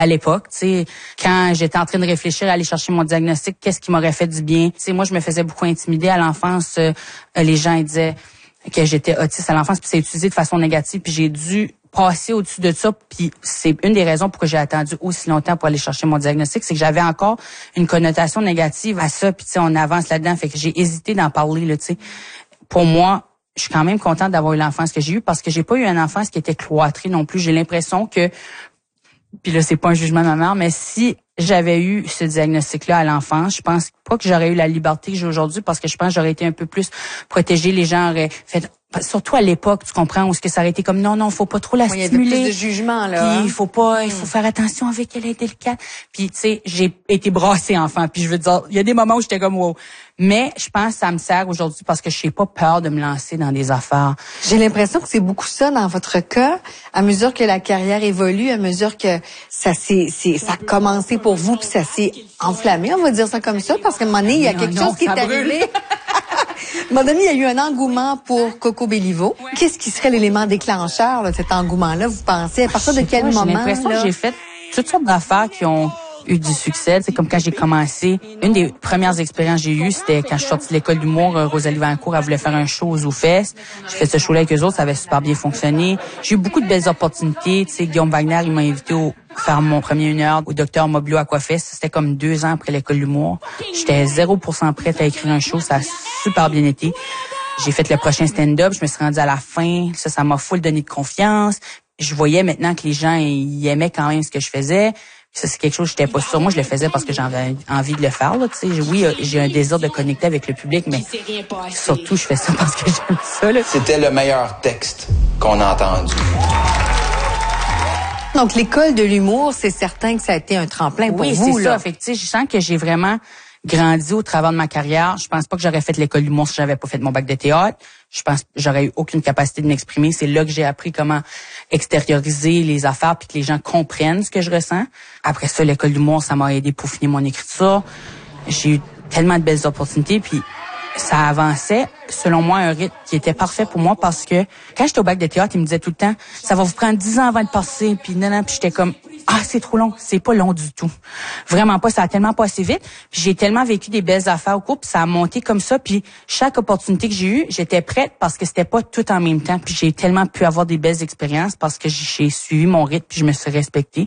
à l'époque, tu sais, quand j'étais en train de réfléchir à aller chercher mon diagnostic, qu'est-ce qui m'aurait fait du bien. Tu sais, moi, je me faisais beaucoup intimider à l'enfance. Les gens ils disaient que j'étais autiste à l'enfance, puis c'est utilisé de façon négative, puis j'ai dû passer au-dessus de ça, puis c'est une des raisons pourquoi j'ai attendu aussi longtemps pour aller chercher mon diagnostic, c'est que j'avais encore une connotation négative à ça, puis tu sais, on avance là-dedans, fait que j'ai hésité d'en parler, là, tu sais. Pour moi, je suis quand même contente d'avoir eu l'enfance que j'ai eue, parce que j'ai pas eu une enfance qui était cloîtrée non plus. J'ai l'impression que, puis là, c'est pas un jugement de ma mère, mais si j'avais eu ce diagnostic-là à l'enfance, je pense pas que j'aurais eu la liberté que j'ai aujourd'hui, parce que je pense que j'aurais été un peu plus protégée. Les gens auraient fait, surtout à l'époque, tu comprends, où ce que ça aurait été comme non, faut pas trop la stimuler. Il y avait plus de jugement, là. Puis il faut faire attention avec elle est délicate. Puis tu sais, j'ai été brassée enfant, puis je veux dire, il y a des moments où j'étais comme wow. Mais je pense que ça me sert aujourd'hui parce que je n'ai pas peur de me lancer dans des affaires. J'ai l'impression que c'est beaucoup ça dans votre cas. À mesure que la carrière évolue, à mesure que ça a commencé pour vous, puis ça s'est enflammé, on va dire ça comme ça, parce qu'à un moment donné, il y a quelque chose qui est arrivé. À un moment donné, il y a eu un engouement pour Coco Bellivo. Ouais. Qu'est-ce qui serait l'élément déclencheur de cet engouement-là, vous pensez? À partir de quel moment? J'ai l'impression que j'ai fait toutes sortes d'affaires qui ont eu du succès. C'est comme quand j'ai commencé. Une des premières expériences que j'ai eues, c'était quand je suis sortie de l'école d'humour. Rosalie Vancourt, elle voulait faire un show aux Zoufest. J'ai fait ce show-là avec eux autres, ça avait super bien fonctionné. J'ai eu beaucoup de belles opportunités. Tu sais, Guillaume Wagner, il m'a invité faire mon premier 1 heure au Docteur Moblio Aquafest. C'était comme 2 ans après l'école d'humour. J'étais 0% prête à écrire un show. Ça a super bien été. J'ai fait le prochain stand-up. Je me suis rendue à la fin. Ça m'a full donné de confiance. Je voyais maintenant que les gens, ils aimaient quand même ce que je faisais. Ça, c'est quelque chose que j'étais pas sûre. Moi, je le faisais parce que j'avais envie de le faire, là, tu sais. Oui, j'ai un désir de connecter avec le public, mais surtout, je fais ça parce que j'aime ça, là. C'était le meilleur texte qu'on a entendu. Donc, l'école de l'humour, c'est certain que ça a été un tremplin pour vous, là. Oui, c'est ça. Fait que, tu sais, je sens que j'ai vraiment grandi au travers de ma carrière. Je pense pas que j'aurais fait l'école d'humour si j'avais pas fait mon bac de théâtre. Je pense que j'aurais eu aucune capacité de m'exprimer. C'est là que j'ai appris comment extérioriser les affaires puis que les gens comprennent ce que je ressens. Après ça, l'école d'humour, ça m'a aidé pour finir mon écriture. J'ai eu tellement de belles opportunités puis ça avançait, selon moi, un rythme qui était parfait pour moi parce que quand j'étais au bac de théâtre, ils me disaient tout le temps, ça va vous prendre 10 ans avant de passer, puis non, puis j'étais comme, c'est trop long. C'est pas long du tout. Vraiment pas, ça a tellement passé vite. Puis j'ai tellement vécu des belles affaires au cours, puis ça a monté comme ça, puis chaque opportunité que j'ai eue, j'étais prête parce que c'était pas tout en même temps, puis j'ai tellement pu avoir des belles expériences parce que j'ai suivi mon rythme, puis je me suis respectée.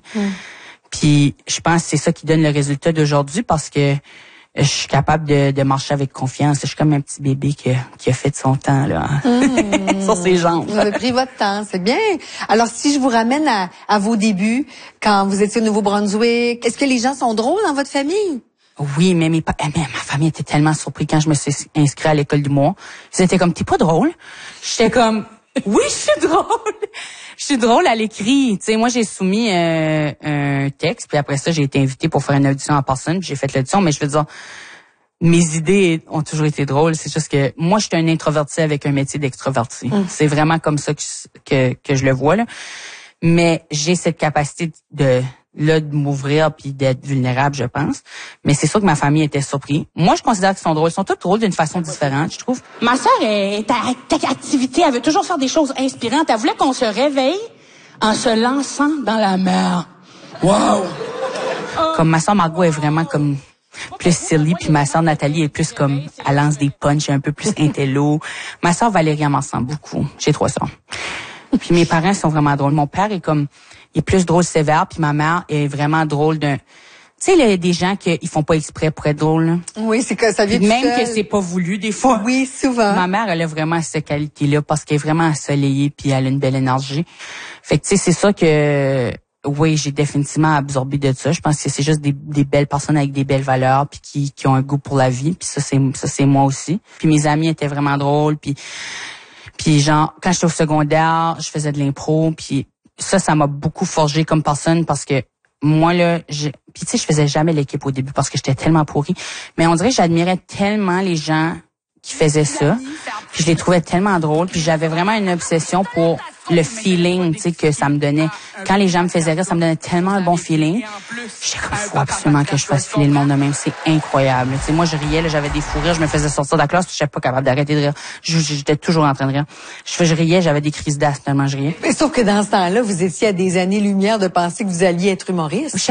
Puis je pense que c'est ça qui donne le résultat d'aujourd'hui parce que je suis capable de marcher avec confiance. Je suis comme un petit bébé qui a fait de son temps là sur ses jambes. Vous avez pris votre temps, c'est bien. Alors, si je vous ramène à vos débuts, quand vous étiez au Nouveau-Brunswick, est-ce que les gens sont drôles dans votre famille? Oui, mais ma famille était tellement surprise quand je me suis inscrite à l'école d'humour. Ils étaient comme, t'es pas drôle? J'étais comme, oui, je suis drôle. Je suis drôle à l'écrit. Tu sais, moi, j'ai soumis un texte, puis après ça, j'ai été invitée pour faire une audition en personne, puis j'ai fait l'audition, mais je veux dire, mes idées ont toujours été drôles. C'est juste que moi, je suis un introverti avec un métier d'extroverti. C'est vraiment comme ça que je le vois, là. Mais j'ai cette capacité de m'ouvrir puis d'être vulnérable, je pense. Mais c'est sûr que ma famille était surprise. Moi, je considère qu'ils sont drôles. Ils sont tous drôles d'une façon différente, je trouve. Ma sœur est à activité. Elle veut toujours faire des choses inspirantes. Elle voulait qu'on se réveille en se lançant dans la mer. Wow! Comme ma sœur Margot est vraiment comme plus silly, puis ma sœur Nathalie est plus comme, elle lance des punchs un peu plus intello. Ma sœur Valérie, elle m'en sent beaucoup. J'ai 3 sœurs. Puis mes parents sont vraiment drôles. Mon père est comme, il est plus drôle sévère, puis ma mère est vraiment drôle d'un... Tu sais, il y a des gens qui font pas exprès pour être drôles, là. Oui, c'est que ça vient même seul. Que c'est pas voulu, des fois. Oui, souvent. Ma mère, elle a vraiment cette qualité-là, parce qu'elle est vraiment ensoleillée, puis elle a une belle énergie. Fait que, tu sais, c'est ça que... Oui, j'ai définitivement absorbé de ça. Je pense que c'est juste des belles personnes avec des belles valeurs, puis qui ont un goût pour la vie. Puis ça, c'est moi aussi. Puis mes amis étaient vraiment drôles, puis genre, quand j'étais au secondaire, je faisais de l'impro, puis ça m'a beaucoup forgé comme personne parce que moi, là, puis tu sais, je faisais jamais l'équipe au début parce que j'étais tellement pourrie. Mais on dirait que j'admirais tellement les gens qui faisaient ça, puis je les trouvais tellement drôles, puis j'avais vraiment une obsession pour le feeling, tu sais, que ça me donnait. Quand les gens me faisaient rire, ça me donnait tellement un bon feeling. J'étais comme, faut absolument que je fasse filer le monde de même. C'est incroyable. Tu sais, moi, je riais, là, j'avais des fous rires, je me faisais sortir de la classe, puis j'étais pas capable d'arrêter de rire. J'étais toujours en train de rire. Je riais, j'avais des crises d'asthme tellement je riais. Mais sauf que dans ce temps-là, vous étiez à des années-lumière de penser que vous alliez être humoriste.